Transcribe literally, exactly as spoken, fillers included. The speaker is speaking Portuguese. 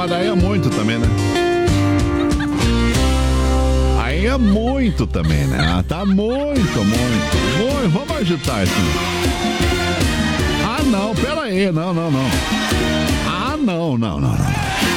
mas daí é muito também, né? Aí é muito também, né? Ah, tá muito, muito. Muito. Vamos agitar isso. Ah, não, pera aí. Não, não, não. Ah, não, não, não, não.